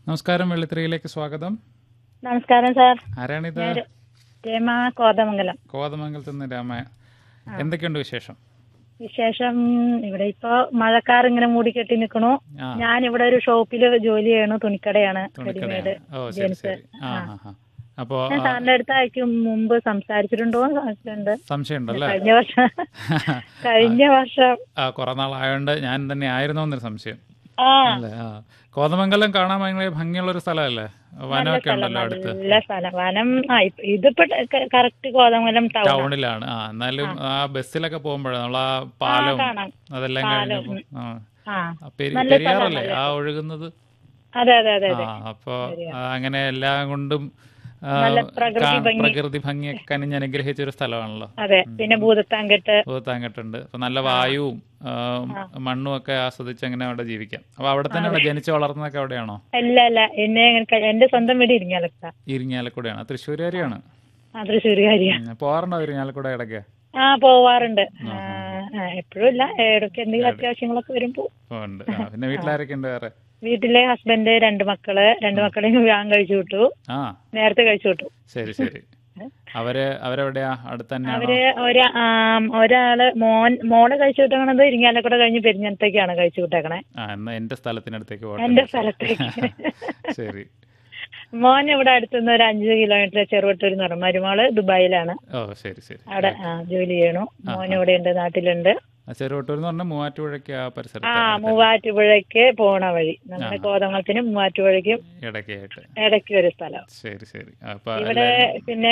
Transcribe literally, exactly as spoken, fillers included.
നമസ്കാരം, വെള്ളിത്തിരയിലേക്ക് സ്വാഗതം. നമസ്കാരം സാർ. ആരാണിത്? ഞാൻ രമ കോതമംഗലം. കോതമംഗലത്ത് നിന്ന് രാമ. ആ. എന്തൊക്കെയുണ്ട് വിശേഷം? വിശേഷം ഇവിടെ ഇപ്പൊ മഴക്കാർ ഇങ്ങനെ മൂടിക്കെട്ടി നിൽക്കണു. ആ, ഞാൻ ഇവിടെ ഒരു ഷോപ്പില് ജോലി ചെയ്യണു, തുണിക്കടയാണ്, തുണിക്കടയാണ്. റെഡിമെയ്ഡ് ഓ, ശരി ജെൻസ്. ശരി. ആ ആ. ഹാ ഹാ അപ്പോ ഞാൻ ആ, സാറിന്റെ അടുത്ത് അയക്കും മുമ്പ് സംസാരിച്ചിട്ടുണ്ടോ എന്ന് സംശയമുണ്ട്. സംശയമുണ്ടല്ലേ? കഴിഞ്ഞ വർഷം കഴിഞ്ഞ വർഷം ആ, കുറെ നാളായോണ്ട് ഞാൻ തന്നെ ആയിരുന്നോ എന്നൊരു സംശയം ആ അല്ലേ? ആ, കോതമംഗലം കാണാൻ ഭയങ്കര ഭംഗിയുള്ള ഒരു സ്ഥലമല്ലേ? നല്ല വനമൊക്കെ സ്ഥലം, ഉണ്ടല്ലോ അടുത്ത്. നല്ല സ്ഥലം. വനം. ആ ഇപ്പ- ഇതിപ്പോ കറക്റ്റ് കോതമംഗലം ടൗൺ. ടൗണിലാണ്. ആ, എന്നാലും ആ ബസ്സിലൊക്കെ പോകുമ്പോഴേ നമ്മൾ ആ ആ പാലവും കാണാം. അതെല്ലാം പാലം. കഴിഞ്ഞപ്പോ ആ ആ ആ, പെരി- നല്ല സ്ഥലം, പെരിയാറല്ലേ നല്ല ആ സ്ഥലം. ഒഴുകുന്നത്? അതെ അതെ അതെ ആ, അതെ. അപ്പോ ശരിയാ. ആ, അങ്ങനെ എല്ലാം കൊണ്ടും ആ, നല്ല പ്രകൃതി കാ- ഭംഗി. പ്രകൃതി ഭംഗിയൊക്കെ കനിഞ്ഞ് അനുഗ്രഹിച്ച ഒരു സ്ഥലമാണല്ലോ. അതെ. പിന്നെ ഭൂതത്താൻകെട്ട്. ഭൂത്താങ്കട്ടുണ്ട്. അപ്പൊ നല്ല ആ വായുവും ആ, ആ മണ്ണും ഒക്കെ ആസ്വദിച്ച് അങ്ങനെ അവിടെ ജീവിക്കാം. അപ്പൊ അവിടെ തന്നെയാണോ ജനിച്ച് വളർന്നതൊക്കെ? അവിടെയാണോ? അല്ല അല്ല, എന്നെ അങ്ങനെ ക- എന്റെ സ്വന്തം വീട് ഇരിങ്ങാലക്കുട. ഇരിങ്ങാലക്കുടയാണ്. തൃശ്ശൂരുകാരിയാണ്. ആ തൃശ്ശൂരുകാരിയാ. ഉം, പോവാറുണ്ടോ ഇരിങ്ങാലക്കുട ഇടയ്ക്ക്? ആ പോവാറുണ്ട്. ആ, ആ. എപ്പോഴും ഇല്ല, ഇടയ്ക്ക് എന്തെങ്കിലും എവിടെ? അത്യാവശ്യങ്ങളൊക്കെ വരുമ്പോ. ഓ, ഉണ്ട്. ആ, പിന്നെ ആ. വീട്ടിലാരൊക്കെ ഉണ്ട് വേറെ? വീട്ടിലെ ഹസ്ബൻഡ്, രണ്ട് മക്കള്, രണ്ട് ഉം. മക്കളെയും വിവാഹം കഴിച്ചു വിട്ടു. ആ, നേരത്തെ കഴിച്ചു വിട്ടു. ശരി ശരി. അവര് അവരെവിടെയാ? അടുത്ത് തന്നെയാണോ? അവര് ഒരാ ആം, ഒരാള് മോൻ മോളെ കഴിച്ചു വിട്ടേക്കണത് ഇരിങ്ങാലക്കുട കഴിഞ്ഞ് പെരിഞ്ഞത്തേക്കാണ് കഴിച്ചു വിട്ടേക്കണേ, ആ, എന്നാ എന്റെ സ്ഥലത്തിനടുത്തേക്ക് പോട്ടെ. എന്റെ സ്ഥലത്തേക്ക്. ശരി. മോൻ ഇവിടെ അടുത്തുനിന്ന് ഒരു അഞ്ച് കിലോമീറ്റർ ചെറുവട്ടൂർ എന്ന് പറയും. മരുമോള് ദുബായിലാണ്, ഓ, ശരി ശരി. അവിടെ ആ, ജോലി ചെയ്യണു. ആ, മോൻ ആ. ഇവിടെ ഉണ്ട്, നാട്ടിലുണ്ട്. ചെറുവട്ടൂർ എന്ന് പറഞ്ഞാൽ മൂവാറ്റുപുഴയ്ക്ക് ആ ആ പരിസരത്ത് അടുത്തല്ലേ? മൂവാറ്റുപുഴയ്ക്ക് പോണ വഴി, ആ, നമ്മുടെ കോതമംഗലത്തിനും മൂവാറ്റുപുഴയ്ക്കും ഇടയ്ക്കായിട്ട്. ഇടയ്ക്ക് ഒരു സ്ഥലം. ശരി ശരി. അപ്പൊ ഇവിടെ എല്ലാരും പിന്നെ